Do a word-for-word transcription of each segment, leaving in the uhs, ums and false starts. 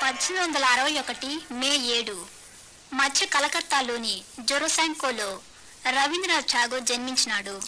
పద్దెనిమిది వందల అరవై ఒకటి మే ఏడు మధ్య కలకత్తాలోని జోరసాంకోలో రవీంద్రనాథ్ ఠాగూర్ జన్మించినాడు.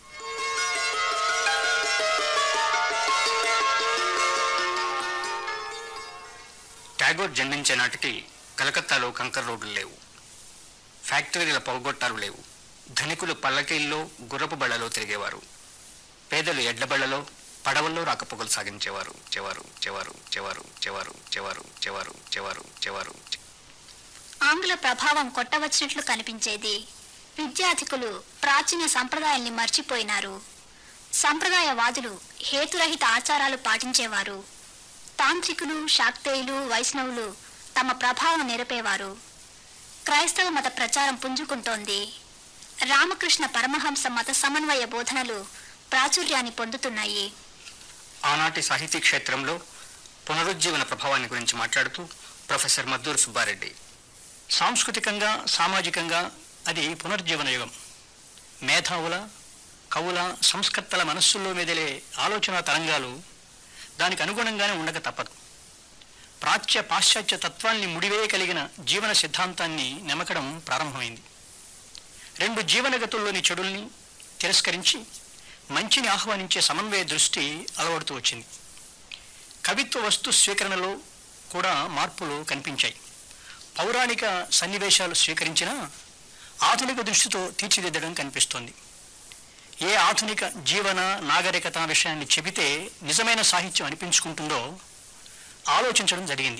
ఠాగూర్ జన్మించే నాటికి కలకత్తాలో కంకర్ రోడ్లు లేవు, ఫ్యాక్టరీల పొగగొట్టాలు లేవు. ధనికులు పల్లకీల్లో గుర్రపు బళ్లలో తిరిగేవారు, పేదలు ఎడ్ల బళ్లలో పడవల్లో రాకపోకలు సాగించేవారు. చెవారు చెవారు చెవారు చెవారు చెవారు చెవారు చెవారు చెవారు ఆంగ్ల ప్రభావం కొట్టవచ్చినట్లు కనిపించేది. విద్యార్థికులు ప్రాచీన సంప్రదాయాల్ని మర్చిపోయినారు. సంప్రదాయవాదులు హేతురహిత ఆచారాలు పాటించేవారు. తాంత్రికులు, శాక్తేయులు, వైష్ణవులు తమ ప్రభావం నిరపేవారు. క్రైస్తవ మత ప్రచారం పుంజుకుంటోంది. రామకృష్ణ పరమహంస మత సమన్వయ బోధనలు ప్రాచుర్యాన్ని పొందుతున్నాయి. ఆనాటి సాహితీ క్షేత్రంలో పునరుజ్జీవన ప్రభావాన్ని గురించి మాట్లాడుతూ ప్రొఫెసర్ మద్దూరు సుబ్బారెడ్డి, సాంస్కృతికంగా సామాజికంగా అది పునర్జీవన యుగం. మేధావుల, కవుల, సంస్కర్తల మనస్సుల్లో మెదిలే ఆలోచన తరంగాలు దానికి అనుగుణంగానే ఉండక తప్పదు. ప్రాచ్య పాశ్చాత్య తత్వాన్ని ముడివేయగలిగిన జీవన సిద్ధాంతాన్ని నెమకడం ప్రారంభమైంది. రెండు జీవనగతుల్లోని చెడుల్ని తిరస్కరించి మంచిని ఆహ్వానించే సమన్వయ దృష్టి అలవడుతూ వచ్చింది. కవిత్వ వస్తు స్వీకరణలో కూడా మార్పులు కనిపించాయి. పౌరాణిక సన్నివేశాలు స్వీకరించినా ఆధునిక దృష్టితో తీర్చిదిద్దడం కనిపిస్తోంది. ఏ ఆధునిక జీవన నాగరికత విషయాన్ని చెబితే నిజమైన సాహిత్యం అనిపించుకుంటుందో ఆలోచించడం జరిగింది.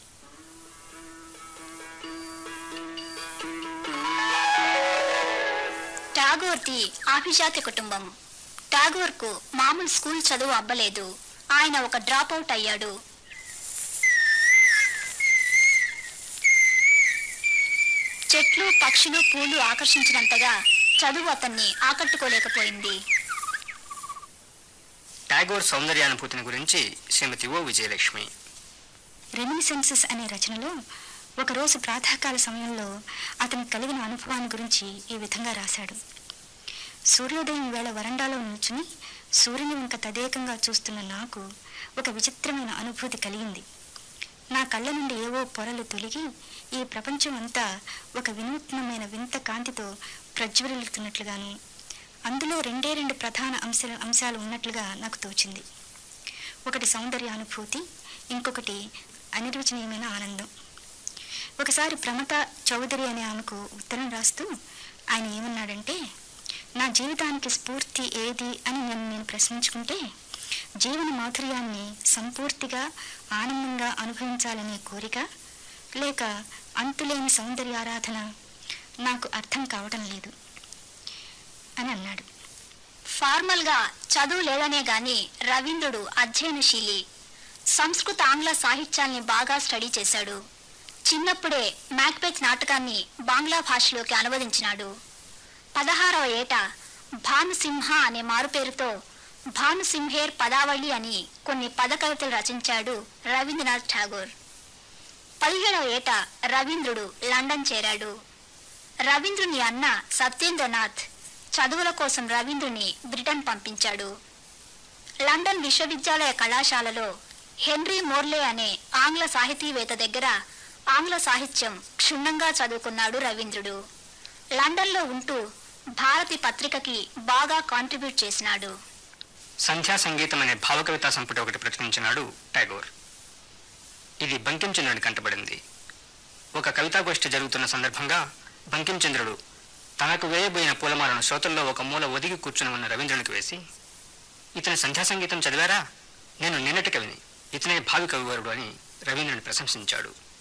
ఠాగూర్ది ఆభిజాత్య కుటుంబం. ఠాగూర్కు మామూలు స్కూల్ చదువు అబ్బలేదు. ఆయన ఒక డ్రాప్ అవుట్ అయ్యాడు. చెట్లు, పక్షులు, పూలు ఆకర్షించినంతగా చదువు అతన్ని ఆకట్టుకోలేకపోయింది. ఠాగూర్ సౌందర్యానుభూతిని గురించి శ్రీమతి ఓ విజయలక్ష్మి, రెమినిసెన్సెస్ అనే రచనలో ఒకరోజు ప్రాతకాల సమయంలో అతనికి కలిగిన అనుభవాన్ని గురించి ఈ విధంగా రాశాడు. సూర్యోదయం వేళ వరండాలో నిల్చుని సూర్యుని వంక తదేకంగా చూస్తున్న నాకు ఒక విచిత్రమైన అనుభూతి కలిగింది. నా కళ్ళ నుండి ఏవో పొరలు తొలగి ఈ ప్రపంచం అంతా ఒక వినూత్నమైన వింత కాంతితో ప్రజ్వలిల్లుతున్నట్లుగాను, అందులో రెండే రెండు ప్రధాన అంశాలు అంశాలు ఉన్నట్లుగా నాకు తోచింది. ఒకటి సౌందర్యానుభూతి, ఇంకొకటి అనిర్వచనీయమైన ఆనందం. ఒకసారి ప్రమత చౌదరి అనే ఆమెకు ఉత్తరం రాస్తూ ఆయన ఏమన్నాడంటే, నా జీవితానికి స్ఫూర్తి ఏది అని నన్ను నేను ప్రశ్నించుకుంటే జీవన మాధుర్యాన్ని సంపూర్తిగా ఆనందంగా అనుభవించాలనే కోరిక, లేక అంతులేని సౌందర్యారాధన నాకు అర్థం కావడం లేదు అని అన్నాడు. ఫార్మల్గా చదువు లేదనే గాని రవీంద్రుడు అధ్యయనశీలి. సంస్కృత ఆంగ్ల సాహిత్యాల్ని బాగా స్టడీ చేశాడు. చిన్నప్పుడే మ్యాక్బెత్ నాటకాన్ని బాంగ్లా భాషలోకి అనువదించినాడు. పదహారవ ఏట భానుసింహ అనే మారుపేరుతో భానుసింహేర్ పదావళి అని కొన్ని పద కవితలు రచించాడు రవీంద్రనాథ్ ఠాగూర్. పదిహేడవ ఏట రవీంద్రుడు లండన్ చేరాడు. రవీంద్రుని అన్న సత్యేంద్రనాథ్ చదువుల కోసం రవీంద్రుని బ్రిటన్ పంపించాడు. లండన్ విశ్వవిద్యాలయ కళాశాలలో హెన్రీ మోర్లే అనే ఆంగ్ల సాహితీవేత్త దగ్గర ఆంగ్ల సాహిత్యం క్షుణ్ణంగా చదువుకున్నాడు రవీంద్రుడు. లండన్లో ఉంటూ భారతి పత్రికకి బాగా కాంట్రిబ్యూట్ చేసినాడు. సంధ్యా సంగీతం అనే భావకవితా సంపుటి ఒకటి ప్రచురించినాడు ఠాగూర్. ఇది బంకించంద్రుని కంటబడింది. ఒక కవితాగోష్ఠి జరుగుతున్న సందర్భంగా బంకించంద్రుడు తనకు వేయబోయిన పూలమాలను శ్రోతల్లో ఒక మూల ఒదిగి కూర్చుని ఉన్న రవీంద్రునికి వేసి, ఇతని సంధ్యా సంగీతం చదివారా? నేను నిన్నటి కవిని, ఇతనే భావి కవివరుడు అని రవీంద్రుని ప్రశంసించాడు.